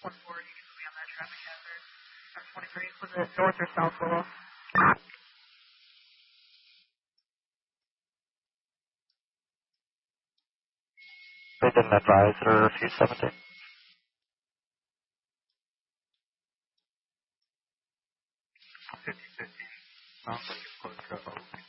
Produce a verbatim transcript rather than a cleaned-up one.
one four, you can be on that traffic hazard. Or twenty-three, was it north or south Willow? They didn't advise or refuse seventeen. fifty fifty. Sounds like it's close to O P.